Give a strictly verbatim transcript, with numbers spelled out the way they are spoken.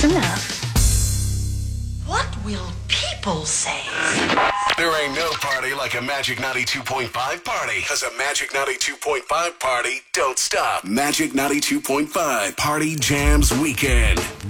that's enough. What will people say? There ain't no party like a Magic ninety-two point five party. Because a Magic ninety-two point five party don't stop. Magic ninety-two point five Party Jams Weekend.